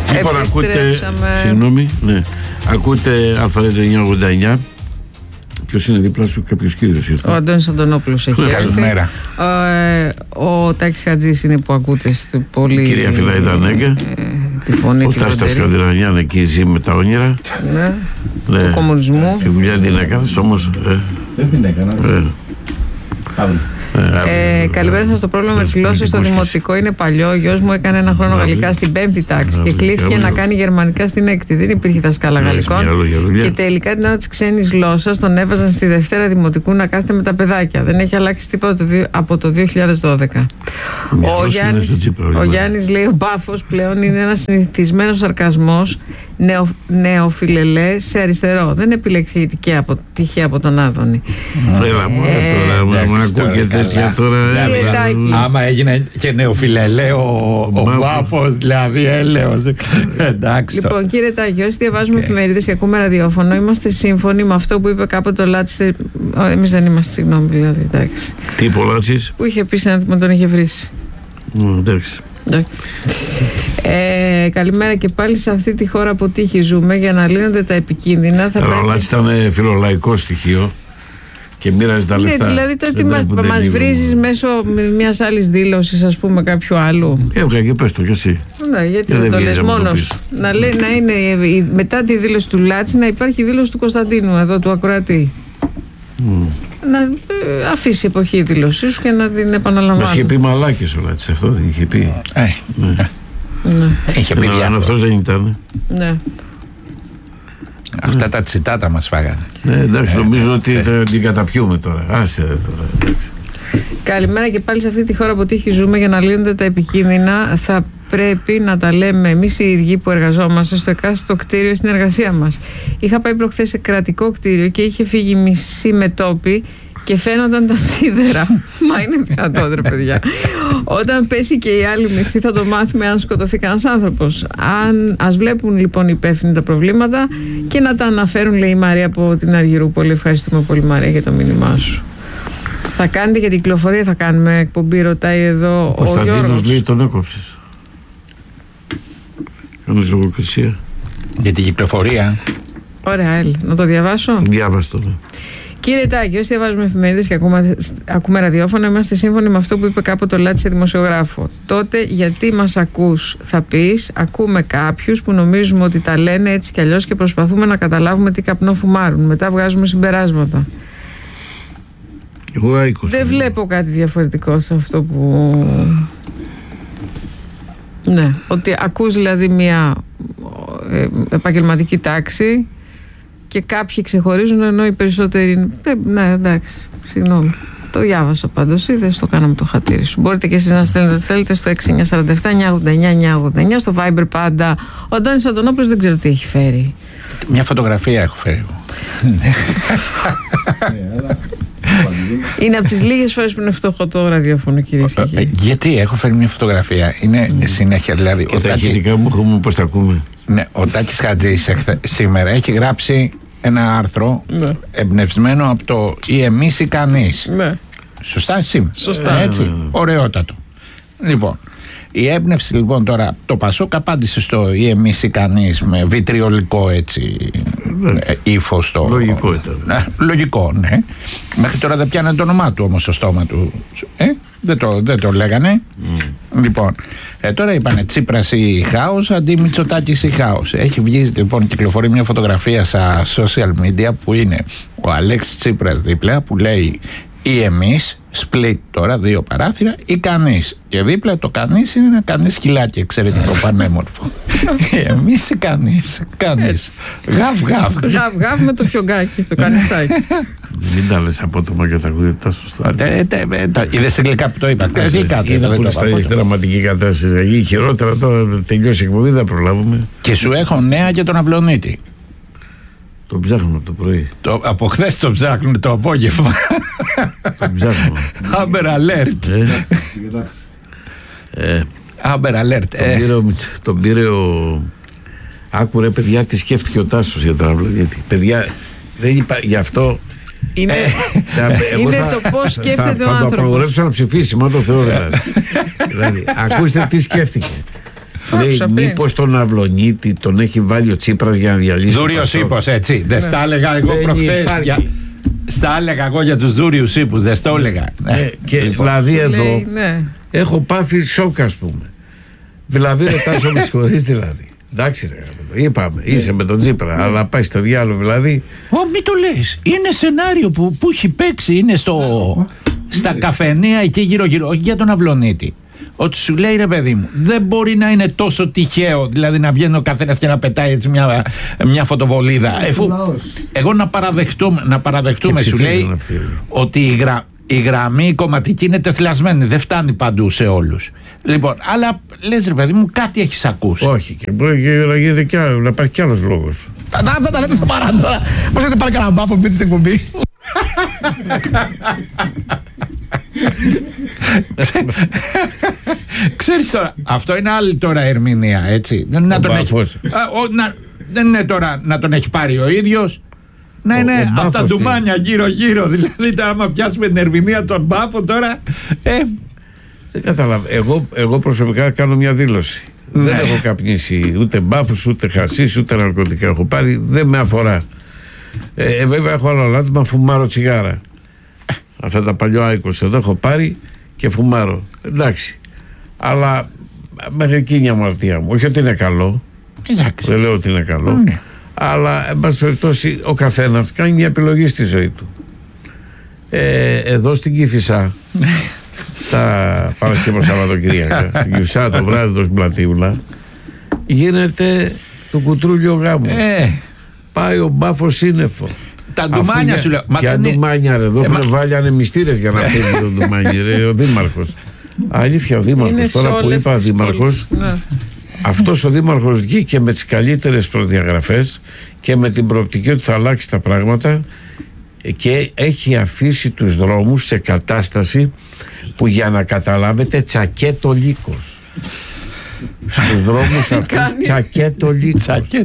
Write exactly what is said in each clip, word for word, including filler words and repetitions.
Λοιπόν, ακούτε. Συγγνώμη, ναι. Ακούτε Αλφα Radio εννιακόσια ογδόντα εννιά. Ποιος είναι δίπλα σου, κάποιος κύριος ήρθε. Ο Αντώνης Αντωνόπουλος έχει έρθει. Καλημέρα. Ε, ο Τάκης Χατζής είναι που ακούτε στο πολύ. Η κυρία Φιλαίδα Νέγκα. Ε, τη φωνή ο του. Ο Τάστας Καδρανιάν εκεί ζει με τα όνειρα. Ναι. Ναι. Του κομμουνισμού. Τη δουλειά την έκανες όμως. Ε. Δεν την έκανα. Ε. Ε, ε, καλημέρα σας. Το πρόβλημα με τις γλώσσες στο δημοτικό είναι παλιό. Ο γιος μου έκανε ένα χρόνο γαλλικά στην πέμπτη τάξη και κλήθηκε να κάνει γερμανικά στην έκτη. Δεν υπήρχε δασκάλα γαλλικών. Και τελικά την ώρα της ξένης γλώσσας τον έβαζαν στη Δευτέρα Δημοτικού να κάθεται με τα παιδάκια. Δεν έχει αλλάξει τίποτα από το δύο χιλιάδες δώδεκα. Ο Γιάννης, ο Γιάννης λέει: ο μπάφος πλέον είναι ένας συνηθισμένος σαρκασμός νεο, νεοφιλελέ σε αριστερό. Δεν επιλέχθηκε από, τυχαία από τον Άδωνη. Έλα μου, τώρα μου ακούγεται τέτοια τώρα. Άμα έγινε και νεοφιλελέ ο μπάφος, δηλαδή έλεος. Εντάξει. Λοιπόν, κύριε Τάκη, όσοι διαβάζουμε εφημερίδες και ακούμε ραδιόφωνο, είμαστε σύμφωνοι με αυτό που είπε κάποτε ο Λάτσης. Εμείς δεν είμαστε, συγγνώμη, δηλαδή. Εντάξει. Τι είπε ο Λάτσης? Που είχε πει να τον είχε βρήσει. Εντάξει. Ε, καλημέρα και πάλι. Σε αυτή τη χώρα από τύχη ζούμε. Για να λύνονται τα επικίνδυνα θα πρέπει... πρέπει... Ο Λάτσης ήταν φιλολαϊκό στοιχείο και μοίραζε τα λεφτά. Ναι, δηλαδή το ότι μας, μας βρίζεις μέσω μιας άλλης δήλωσης, ας πούμε, κάποιου άλλου. Έβγα και πες το κι εσύ. Ναι, γιατί δεν το λες μόνος. Να λέει να είναι μετά τη δήλωση του Λάτση να υπάρχει δήλωση του Κωνσταντίνου εδώ, του ακροατή. Mm. Να ε, αφήσει εποχή η δήλωσή σου και να την επαναλαμβάνει. Μας είχε πει μαλάκες ο Λάτσης, αυτό δεν είχε πει. Ε, ναι. Ναι. Είχε πει διάφορα. Αν αυτός δεν ήταν. Ναι. Αυτά τα τσιτάτα μας φάγανε. Ναι, εντάξει, ε, νομίζω ε, ότι ε, θα την καταπιούμε τώρα. Άσε τώρα, εντάξει. Καλημέρα και πάλι. Σε αυτή τη χώρα που τύχη ζούμε. Για να λύνονται τα επικίνδυνα θα πρέπει να τα λέμε εμείς οι ίδιοι που εργαζόμαστε στο εκάστοτε κτίριο στην εργασία μας. Είχα πάει προχθές σε κρατικό κτίριο και είχε φύγει μισή μετόπη και φαίνονταν τα σίδερα. Μα είναι δυνατόν, ρε παιδιά. Όταν πέσει και η άλλη μισή θα το μάθουμε αν σκοτωθεί κανένας άνθρωπος. Αν, ας βλέπουν λοιπόν οι υπεύθυνοι τα προβλήματα και να τα αναφέρουν, λέει η Μαρία από την Αργυρούπολη. Ευχαριστούμε πολύ, Μαρία, για το μήνυμά σου. Θα κάνετε για την κυκλοφορία, θα κάνουμε εκπομπή, ρωτάει εδώ ο, ο Κωνσταντίνος. Λέει τον έκοψες. Κάνεις λογοκρισία. Για την κυκλοφορία. Ωραία, έλα. Να το διαβάσω. Διάβαστο, ναι. Κύριε Τάκη, όσοι διαβάζουμε εφημερίδες και ακούμε, ακούμε ραδιόφωνο, είμαστε σύμφωνοι με αυτό που είπε κάποτε ο Λάτσης σε δημοσιογράφο. Τότε γιατί μας ακούς, θα πεις, ακούμε κάποιους που νομίζουμε ότι τα λένε έτσι κι αλλιώς και προσπαθούμε να καταλάβουμε τι καπνό φουμάρουν. Μετά βγάζουμε συμπεράσματα. Εγώ άικος. Δεν βλέπω κάτι διαφορετικό σε αυτό που... Ναι, ότι ακούς δηλαδή μια ε, επαγγελματική τάξη και κάποιοι ξεχωρίζουν ενώ οι περισσότεροι... Ε, ναι, εντάξει, συγγνώμη. Το διάβασα πάντως, είδες, το κάναμε το χατήρι σου. Μπορείτε και εσείς να στέλνετε, θέλετε, στο έξι εννιά τέσσερα επτά εννιά ογδόντα εννιά εννιά ογδόντα εννιά, στο Viber πάντα. Ο Αντώνης Αντωνόπουλος δεν ξέρω τι έχει φέρει. Μια φωτογραφία έχω φέρει εγώ. Είναι από τις λίγες φορές που είναι φτωχό το ραδιόφωνο, κυρίες και κύριοι. Γιατί έχω φέρει μια φωτογραφία. Είναι mm. συνέχεια, δηλαδή. Και τα ηχητικά μου έχουμε, πώς τα ακούμε. Ναι, ο Τάκης Χατζής σήμερα έχει γράψει ένα άρθρο ναι. εμπνευσμένο από το «Ή εμείς ή κανείς». Ναι. Σωστά, σήμερα. Σωστά. Έτσι, ναι, ναι. Ωραιότατο. Λοιπόν, η έμπνευση λοιπόν τώρα, το Πασόκ απάντησε στο «Ή εμείς ή κανείς» με βιτριολικό έτσι ναι. ύφος. Το... Λογικό ήταν. Ναι, λογικό, ναι. Μέχρι τώρα δεν πιάνε το όνομά του όμως στο στόμα του. Ε, δεν το, δεν το λέγανε. Mm. Λοιπόν, ε, τώρα είπανε Τσίπρας ή χάος αντί Μητσοτάκης ή χάος. Έχει βγει λοιπόν, κυκλοφορεί μια φωτογραφία στα social media που είναι ο Αλέξης Τσίπρας δίπλα που λέει «Ή εμείς», split τώρα, δύο παράθυρα, ή κανείς. Και δίπλα το κανείς είναι ένα κανείς σκυλάκι, εξαιρετικό πανέμορφο. Εμείς ή κανείς. Κανείς. Γαβ, γαβ. Γαβ, γαβ με το φιωγκάκι, το κανισάκι. Μην τα λες απότομα και τα ακούγεται σωστά. Είδες σε γλυκά που το είπα. Είδα που είναι στα δραματική κατάσταση. Χειρότερα τώρα τελειώσει η εκπομπή, δεν προλάβουμε. Και σου έχω νέα για τον Αυλονίτη. Το ψάχνουμε από το πρωί. Το, από χθες το ψάχνουμε το απόγευμα. Το ψάχνουμε. Amber Alert. Ε, Amber Alert. Τον πήρε, ο, τον πήρε ο... Άκου ρε παιδιά τι σκέφτηκε ο Τάσος για το αύριο. Γιατί παιδιά δεν είπα γι' αυτό. Είναι, ε, είναι θα, το πώς σκέφτεται θα, ο θα άνθρωπος. Θα το απαγορεύσω να ψηφίσει, μα το Θεό δηλαδή. Δηλαδή, ακούστε τι σκέφτηκε. Λέει, μήπως τον Αυλονίτη τον έχει βάλει ο Τσίπρας για να διαλύσει. Δούριος ύπος, έτσι. Δεν στα έλεγα εγώ προχθές. Στα έλεγα εγώ για τους δούριους ύπους, δεν στο έλεγα. Ε, και λοιπόν, δηλαδή εδώ λέει, ναι. έχω πάθει σοκ, ας πούμε. Δηλαδή ρωτάς ο με συγχωρείς δηλαδή. Εντάξει ρε, είπαμε, είσαι με τον Τσίπρα, αλλά πάει στο διάλογο δηλαδή. Ω, μην το λες, είναι σενάριο που, που έχει παίξει, είναι στο, στα καφενεία εκεί γύρω γύρω, όχι για τον Αυλονίτη. Ότι σου λέει ρε παιδί μου, δεν μπορεί να είναι τόσο τυχαίο, δηλαδή να βγαίνει ο καθένας και να πετάει έτσι μια, μια φωτοβολίδα. Εφού, εγώ να παραδεχτούμε, να παραδεχτούμε σου λέει αυτή. Ότι η, γρα, η γραμμή κομματική είναι τεθλασμένη, δεν φτάνει παντού σε όλους. Λοιπόν, αλλά λες ρε παιδί μου, κάτι έχεις ακούσει. Όχι, και μπορεί να γίνεται κι άλλο, να υπάρχει κι άλλος λόγος. Αυτά τα λέτε στο παρά τώρα. Πώς έχετε πάρει κανένα μπάφο πείτε στην εκπομπή. Ξέρεις τώρα, αυτό είναι άλλη τώρα ερμηνεία, έτσι. Δεν, να τον έχει, α, ο, να, δεν είναι τώρα να τον έχει πάρει ο ίδιος. Να ο, είναι ο από τα ντουμάνια γύρω-γύρω. Δηλαδή, άμα πιάσουμε την ερμηνεία των μπάφων τώρα. Ε, δεν καταλαβαίνω. Εγώ, εγώ προσωπικά κάνω μια δήλωση. Ναι. Δεν έχω καπνίσει ούτε μπάφους, ούτε χασίς, ούτε ναρκωτικά. Έχω πάρει, δεν με αφορά. Ε, βέβαια, έχω άλλο λάτωμα, φουμάρω τσιγάρα. Αυτά τα παλιό άικος εδώ έχω πάρει και φουμάρω. Εντάξει. Αλλά μέχρι εκείνη η αμαρτία μου. Όχι ότι είναι καλό. Εντάξει. Δεν λέω ότι είναι καλό. Mm. Αλλά εν πάση περιπτώσει ο καθένας κάνει μια επιλογή στη ζωή του. Ε, εδώ στην Κηφισά τα Παρασκευό Σαββατοκύριακα στην Κηφισά το βράδυ του στην Πλατίουλα γίνεται το κουτρούλιο γάμο. Ε. Πάει ο μπάφος σύννεφο. Τα ντουμάνια σου λέω. Ποια ντουμάνια ρε, εδώ έχουν ε, βάλει ανεμιστήρες για να φύγει το ντουμάνι ρε, ο δήμαρχος. Αλήθεια ο δήμαρχος, τώρα που είπα δήμαρχος, ναι. Αυτός ο δήμαρχος βγήκε με τις καλύτερες προδιαγραφές και με την προοπτική ότι θα αλλάξει τα πράγματα και έχει αφήσει τους δρόμους σε κατάσταση που για να καταλάβετε τσακέτο λύκος. Στους δρόμους αυτούς τσακέτο λύκος.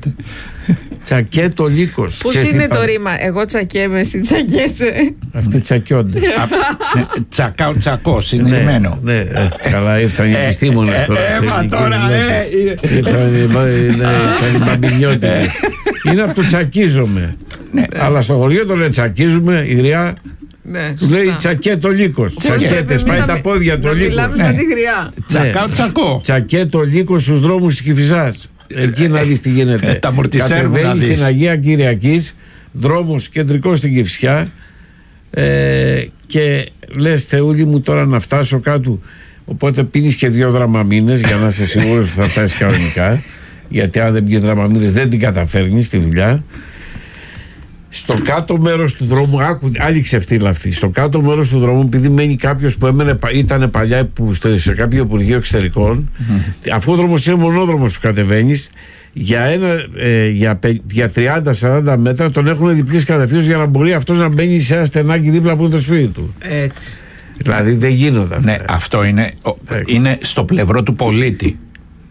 Τσακέτο λύκος. Πώς είναι το ρήμα, εγώ τσακέμαι, εσύ τσακέσαι. Αυτοί τσακιόνται. Τσακάω τσακός, είναι ρημένο. Ναι, καλά ήρθαν οι επιστήμονες τώρα. Έμα τώρα, ήρθαν οι μπαμπινιώτες. Είναι από το τσακίζομαι. Αλλά στο χωριό το λέει τσακίζουμε, η γριά λέει τσακέτο λύκος. Τσακέτες, πάει τα πόδια του λύκος. Μιλάμε σαν τη γριά. Τσακάω τσακό. Τσακέτο λύκος στους δρόμους της Κηφισάς. Εκεί να δεις τι γίνεται. Τα κατεβαίνει στην Αγία Κυριακής, δρόμος κεντρικός στην Κηφισιά, ε, και λες Θεούλη μου τώρα να φτάσω κάτω. Οπότε πίνεις και δύο δραμαμίνες για να είσαι σίγουρος ότι θα φτάσεις κανονικά, γιατί αν δεν πίνεις δραμαμίνες δεν την καταφέρνεις τη δουλειά. Στο κάτω μέρος του δρόμου, άκου, άλλη ξεφτύλα αυτή. Στο κάτω μέρος του δρόμου, επειδή μένει κάποιος που έμενε, ήταν παλιά που, σε κάποιο Υπουργείο Εξωτερικών, mm. αφού ο δρόμος είναι μονόδρομος που κατεβαίνεις, για, ένα, ε, για, για τριάντα σαράντα μέτρα τον έχουν διπλής κατευθείαν για να μπορεί αυτός να μπαίνει σε ένα στενάκι δίπλα από το σπίτι του. Έτσι. Δηλαδή δεν γίνονται αυτά. Ναι, αυτό είναι, είναι στο πλευρό του πολίτη.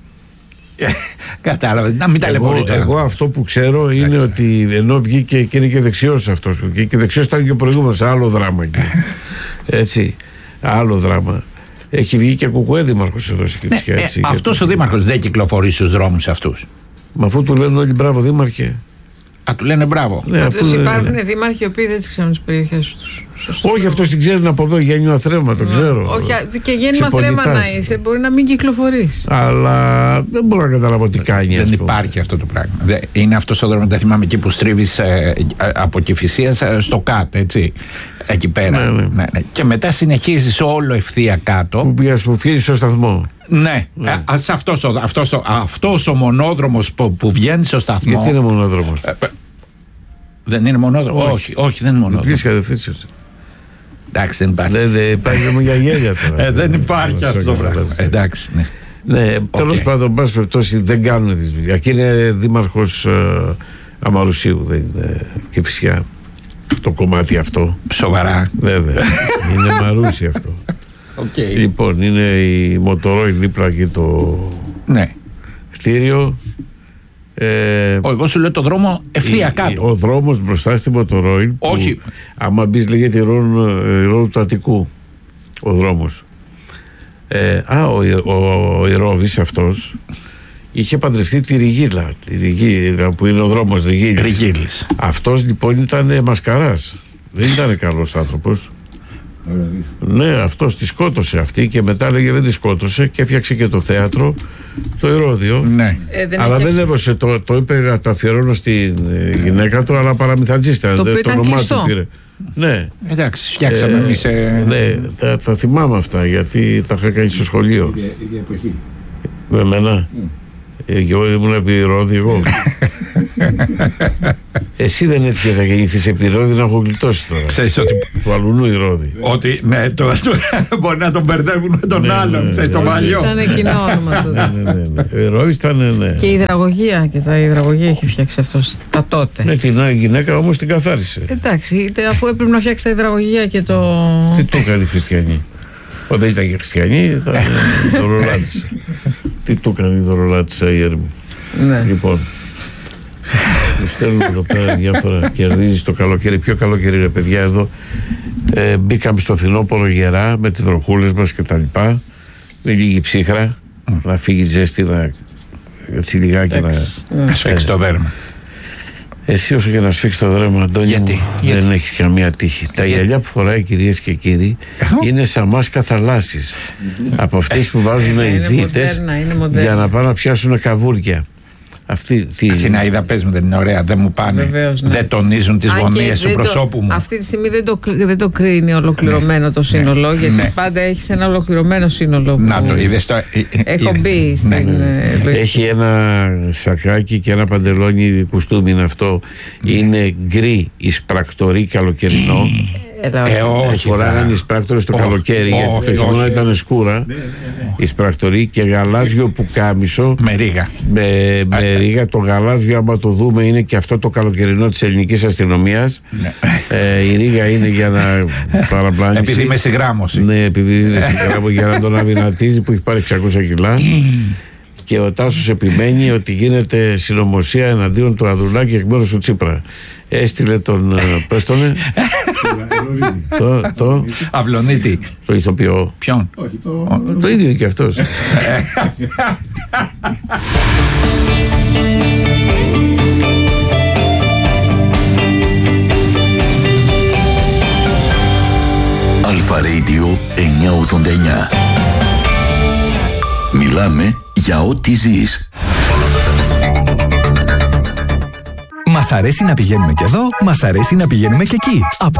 Κατάλαβε, να μην ταλαιπωρείτε. Εγώ, εγώ αυτό που ξέρω είναι Άξε. ότι ενώ βγήκε και είναι και δεξιός αυτός που βγήκε, και δεξιός ήταν και ο προηγούμενος, άλλο δράμα εκεί. Έτσι, άλλο δράμα. Έχει βγει και κουκουέ δήμαρχος εδώ στην Κηφισιά. Ναι, ε, αυτός ο δήμαρχος δεν κυκλοφορεί στους δρόμους αυτούς. Μα αφού του λένε όλοι μπράβο δήμαρχε. Α, του λένε μπράβο. Ναι, αυτούς υπάρχουν ναι. δήμαρχοι οι οποίοι δεν τις ξέρουν τις περιοχές τους. Σωστό. Όχι, αυτός την ξέρει από εδώ, γέννημα θρέμα, το ξέρω. Όχι, και γέννημα θρέμα να είσαι, μπορεί να μην κυκλοφορείς. Αλλά δεν μπορώ να καταλάβω τι κάνει. Δεν υπάρχει αυτό το πράγμα. Είναι αυτός ο δρόμος, δεν θυμάμαι εκεί που στρίβεις ε, από Κηφισία στο ΚΑΤ, έτσι. Εκεί πέρα. Ναι, ναι. Ναι, ναι. Και μετά συνεχίζεις όλο ευθεία κάτω. Που πήγες που φύγεις στο σταθμό. Ναι, ναι. Α, αυτός, ο, αυτός, ο, αυτός ο μονόδρομος που, που βγαίνει στο σταθμό. Γιατί είναι μονόδρομος? Ε, δεν είναι μονόδρομος. Όχι, όχι, όχι, δεν είναι μονόδρομος. Πήγες κατευθύνσεις. Εντάξει, δεν υπάρχει. Δεν, δεν υπάρχει μόνο για γέλια τώρα. Ε, δεν υπάρχει αυτό το πράγμα. Εντάξει, ναι. Ναι, okay. Τέλος πάντων, πάση περιπτώσει δεν κάνουν τις δουλειές. Εκεί είναι δήμαρχος ε, Αμαρουσίου, δεν είναι Κηφισιά. Το κομμάτι αυτό. Σοβαρά. Βέβαια. Είναι Μαρούσι αυτό. Okay. Λοιπόν, είναι η Μοτορόιλ δίπλα και το ναι. κτίριο. Ε, εγώ σου λέω το δρόμο ευθεία κάτω. Ο δρόμος μπροστά στη Μοτορόιλ. Όχι. Άμα μπεις λέγεται η ρόλου του Αττικού. Ο δρόμος. Ε, α, ο, ο, ο Ηρώβης αυτός είχε παντρευτεί τη Ριγίλα, τη Ριγίλα που είναι ο δρόμος Ριγίλης. Αυτός λοιπόν ήταν μασκαράς, δεν ήταν καλός άνθρωπος. Ναι, αυτός τη σκότωσε αυτή και μετά λέγε δεν τη σκότωσε και έφτιαξε και το θέατρο, το Ηρώδιο. Ναι. Ε, δεν αλλά έφτιαξε. δεν έβωσε, το, το είπε να το αφιερώνω στην γυναίκα του, αλλά παραμυθατζίστα. Το οποίο ήταν κλειστό. Πήρε. Ναι. Εντάξει, φτιάξαμε Ε, εμείς. Ε... Ναι, τα, τα θυμάμαι αυτά γιατί τα είχα κάνει στο σχολείο. Η ίδια εποχή. Με εμένα. Mm. Ε, εγώ ήμουν επί Ηρώδη, εγώ. Εσύ δεν έτυχες να γεννηθείς επί Ηρώδη να έχω γλιτώσει τώρα. Ξέρεις ότι. Του αλουνού Ηρώδη. Ότι ναι, το, το, μπορεί να τον μπερδεύουν με τον Ναι, άλλον, ναι, ξέρεις, ναι, τον ναι. παλιό. Ήταν κοινό όνομα τότε. Ναι, ναι, ναι. Ο Ηρώδης ήταν, ναι. Και η υδραγωγία και τα υδραγωγία έχει φτιάξει αυτό τα τότε. Ναι, την άλλη γυναίκα όμως την καθάρισε. Εντάξει, είτε, αφού έπρεπε να φτιάξει τα υδραγωγία και το. Τι του έκανε η χριστιανή. Όταν δεν ήταν και χριστιανή, ήταν δωρολάτισσα. Τι του έκανε η δωρολάτισσα η Έρμη. Ναι. Λοιπόν, μου στέλνουν εδώ πέρα διάφορα. Κερδίζει το καλοκαίρι. Ποιο καλοκαίρι, ρε παιδιά, εδώ. Ε, μπήκαμε στο φθινόπωρο γερά με τις βροχούλες μας και τα λοιπά. Με λίγη ψύχρα. Mm. Να φύγει ζέστη, να έτσι λιγάκι να. Να σφίξει το δέρμα. Εσύ όσο και να σφίξει το δέρμα, Αντώνη, Γιατί? μου, Γιατί? δεν έχει καμία τύχη. Τα γυαλιά που φοράει, κυρίες και κύριοι, είναι σαν μάσκα θαλάσσης. Από αυτές που βάζουν οι Είναι δίτες μοντέρνα, είναι μοντέρνα. για να πάνε να πιάσουν καβούρια. Αυτή τι. Αθηναίδα, πες μου, δεν είναι ωραία, δεν μου πάνε. Βεβαίως, ναι. Δεν τονίζουν τις Αν και γωνίες του δεν το- προσώπου μου. Αυτή τη στιγμή δεν το, δεν το κρίνει ολοκληρωμένο το σύνολο, γιατί Ναι. πάντα έχει ένα ολοκληρωμένο σύνολο. Που Να το είδες το. έχω μπει στην. Ναι. ε, λογική. Έχει ένα σακάκι και ένα παντελόνι κουστούμι είναι αυτό. Είναι γκρι εισπρακτορί καλοκαιρινό. Έλα, Ε, όχι. Φοράγανε θα- εισπράκτορες το Όχι, καλοκαίρι, όχι, γιατί το όχι. χειμώνα ήταν σκούρα. Εισπρακτορί και γαλάζιο πουκάμισο. Με ρίγα. Με, με ρίγα. Το γαλάζιο, άμα το δούμε, είναι και αυτό το καλοκαιρινό της ελληνικής αστυνομίας. Ναι. Ε, η ρίγα είναι για να παραπλάνηση. Επειδή είμαι στη γράμμωση. Ναι, επειδή είναι στην γράμμο για να τον αδυνατίζει που έχει πάρει εξακόσια κιλά. Και ο Τάσος επιμένει ότι γίνεται συνωμοσία εναντίον του Ανδρουλάκη εκ μέρους του Τσίπρα. Έστειλε τον. Πες τον. ε, το, το, Αυλονίτη. το ηθοποιό. Ποιον? Όχι, το. Το ίδιο είναι και αυτός. Αλφα Radio εννιακόσια ογδόντα εννιά. Μιλάμε για ό,τι ζεις. Μας αρέσει να πηγαίνουμε και εδώ, μας αρέσει να πηγαίνουμε και εκεί.